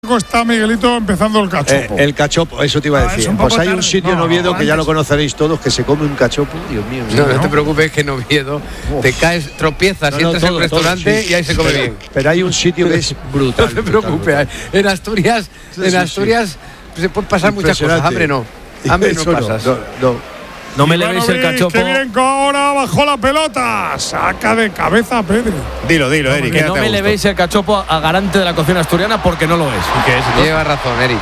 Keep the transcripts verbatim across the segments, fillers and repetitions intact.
está Miguelito empezando el cachopo. Eh, el cachopo, eso te iba a decir. Ah, pues hay un sitio no, en Oviedo no, que ya lo antes. conoceréis todos, que se come un cachopo. Dios mío. No, ¿no? no te preocupes, que en Oviedo Uf. te caes, tropiezas, No, y no, entras todo, en un todo, restaurante sí. y ahí se come pero, bien. Pero hay un sitio que es brutal. No te brutal, preocupes, brutal. en Asturias, Sí, en sí, Asturias se pueden pasar muchas cosas. Impresionante. Hambre no. Hambre no Eso pasas. No, no. No me Ivanovic, levéis el cachopo. Qué bien, que ahora bajó la pelota. Saca de cabeza a Pedri. Dilo, dilo, Eric. Que no me levéis el cachopo a garante de la cocina asturiana porque no lo es. ¿Qué es? Lleva razón, Eric.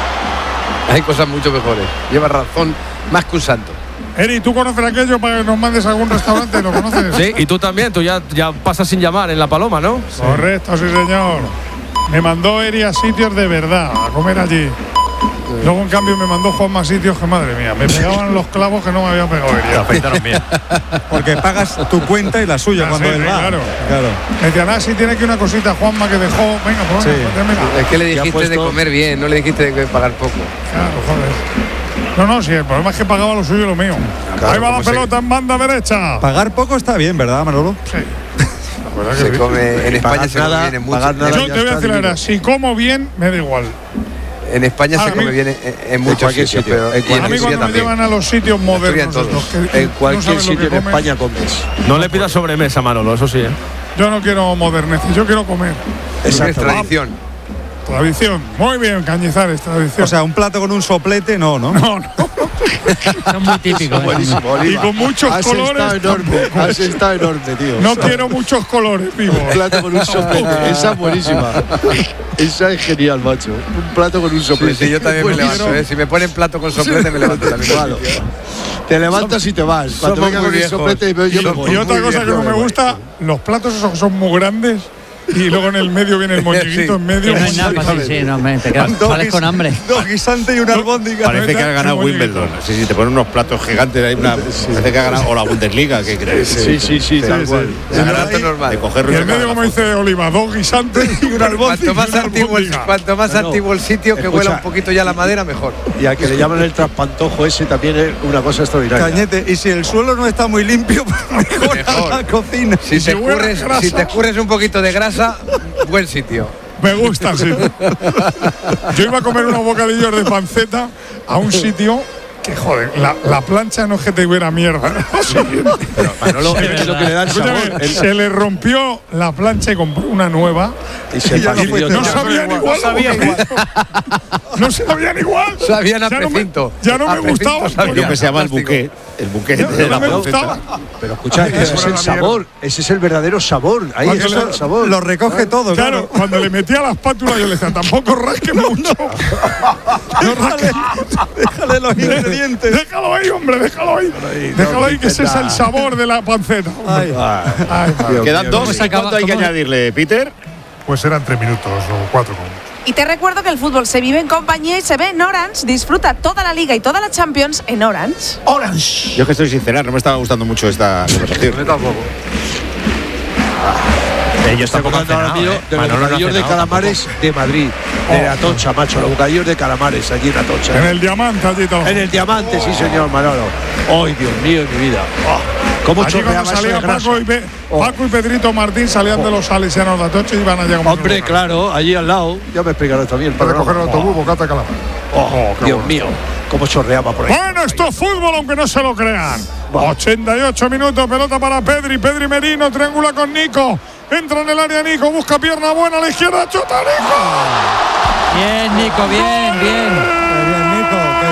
Hay cosas mucho mejores. Lleva razón más que un santo. Eri, ¿tú conoces aquello para que nos mandes a algún restaurante? ¿Lo conoces? Sí, y tú también, tú ya, ya pasas sin llamar en La Paloma, ¿no? Correcto, sí, señor. Me mandó Eri a sitios de verdad, a comer allí. Luego, en cambio, me mandó Juanma a sitios que, madre mía, me pegaban los clavos que no me habían pegado Eri. Afeitaron bien. Porque pagas tu cuenta y la suya Ah, cuando sí, él sí, va. claro. claro. Me decían, ah, sí, tiene que una cosita, Juanma, que dejó. Venga, pues, Sí. démela. Es que le dijiste puesto- de comer bien, no le dijiste de pagar poco. Claro, joder. No, no, sí, el problema es que pagaba lo suyo y lo mío. Claro, Ahí va la como se- pelota en banda derecha. Pagar poco está bien, ¿verdad, Manolo? Sí. La verdad que Se sí. come, en España pagar se nada, come bien en muchos. pagar nada. Yo ya te voy a está decir la verdad, divino. si como bien, me da igual. En España Ahora, se come a mí- bien en, en muchos cualquier sitios, sitio, pero en y en A mí Asturias cuando me también. llevan a los sitios modernos, todos. estos que En no cualquier saben lo sitio que en comen, España comes. No le pidas sobremesa, Manolo, eso sí, ¿eh? yo no quiero moderneces, yo quiero comer. Es Exacto. tradición. Tradición. Muy bien, Cañizares, tradición. O sea, un plato con un soplete, no, ¿no? no, no. Son muy típicos. Buenísimo, Y Oliva. con muchos Has colores estado enorme, tampoco. has estado enorme, tío. No quiero muchos colores, vivo. Un plato con un soplete. Esa es buenísima. Esa es genial, macho. Un plato con un Sí, soplete. sí, yo también me Buenísimo. levanto, ¿eh? Si me ponen plato con soplete, me levanto también. Claro. Te levantas y te vas. Cuando somos venga muy con el viejos. soplete, yo Y, me voy. y otra Muy cosa bien, que no yo me voy. gusta, los platos esos que son muy grandes y luego en el medio viene el moñiguito Sí. en medio. Que no hay nada, sí, sí, no, me, te quedas, Dos sales con guis- hambre. Dos guisantes y una albóndiga. Parece que ha ganado Qué bonito. Wimbledon. Sí, sí, te ponen unos platos gigantes ahí. Una, parece que ha ganado o la Bundesliga. ¿Qué crees? Sí, sí, sí, tal cual. El plato normal. De coger Y en y medio, como dice Oliva, dos guisantes y una albóndiga. Cuanto más, y una antiguo el, albóndiga. cuanto más Bueno, antiguo el sitio, que escucha. huela un poquito ya la madera, mejor. Y al que le llaman el traspantojo ese también es una cosa extraordinaria. Cañete, y si el suelo no está muy limpio, mejor Mejor. la cocina. Si si te, huele a escurres, grasa. si te escurres un poquito de grasa, buen sitio. Me gusta, sí. Yo iba a comer unos bocadillos de panceta a un sitio que, joder, la, la plancha no es que te hubiera mierda. Pero Manolo, Sí, es verdad. lo que le da el sabor. Escúchame, El- se le rompió la plancha y compró una nueva. y se ya no fastidió fue- No todo. sabían igual. No sabían igual. No sabían igual. Sabían a Ya no me- precinto. Ya no A me precinto gustaba. sabían. Lo que se llama el Fantástico. buquet. El buquet Ya de no la me panceta. gustaba. Pero escucha, ese es el sabor. Ese es el verdadero sabor. Ahí Cuando está le- el sabor. Lo recoge todo, Claro, claro. cuando le metía la espátula yo le decía, tampoco rasque mucho. No rasque. Déjale los ingredientes. Déjalo ahí, hombre, déjalo ahí. Déjalo ahí, que ese es el sabor de la panceta. hombre. Ay. Ay, Dios Quedan mío, dos. ¿Cómo ¿Y se acaba- cuánto hay que cómo- añadirle, Peter? Pues eran tres minutos o cuatro como mucho. Y te recuerdo que el fútbol se vive en compañía y se ve en Orange. Disfruta toda la Liga y toda la Champions en Orange. Orange. Yo es que estoy sincera, no me estaba gustando mucho esta conversación. Ellos Estoy tampoco han acordando ahora cenado, mío ¿eh? de los Manolo no ha bocadillos de cenado calamares de Madrid, de Atocha, macho, los bocadillos de calamares allí en Atocha. En el diamante allí todo. En el diamante, sí, señor Manolo. ¡Ay, Dios mío, mi vida! Oh, ¿Cómo Allí cuando chorreaba eso de salía grasa? Paco y, Pe- Oh. Paco y Pedrito Martín salían de los salesianos de Atocha y iban a llegar. Hombre, claro, allí al lado. Ya me explicaron también. Para coger el autobús, bocata de calamar. Oh, qué Dios bueno. mío, cómo chorreaba por ahí. Bueno, esto es fútbol, aunque no se lo crean. Va. ochenta y ocho minutos, pelota para Pedri. Pedri Merino, triangula con Nico. Entra en el área Nico, busca pierna buena a la izquierda, chuta Nico. Bien, Nico, bien, bien. Qué bien, Nico, qué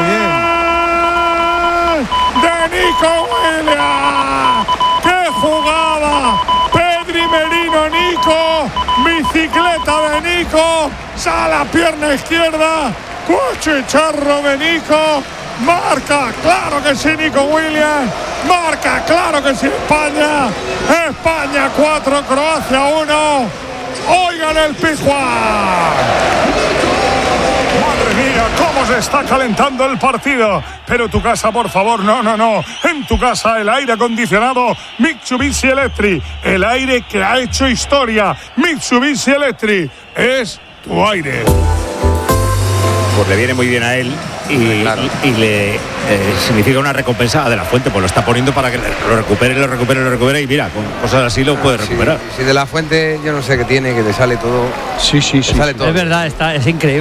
bien. De Nico Williams. ¡Qué jugada! Pedri Merino, Nico. Bicicleta de Nico. Sale a pierna izquierda. Cuchicharro de Nico. Marca, claro que sí, Nico Williams. Marca, claro que sí, España. España cuatro, Croacia uno. Oigan el Pizjuán. Madre mía, cómo se está calentando el partido. Pero tu casa, por favor, no, no, no. En tu casa el aire acondicionado Mitsubishi Electric. El aire que ha hecho historia. Mitsubishi Electric es tu aire. Pues le viene muy bien a él y, Claro. y- y le eh, significa una recompensa a De La Fuente, pues lo está poniendo para que lo recupere, lo recupere, lo recupere y mira, con cosas así lo puede Sí, recuperar. si De La Fuente, yo no sé qué tiene, que te sale todo. Sí, sí, Te sí. sale sí. todo. Es verdad, está, es increíble.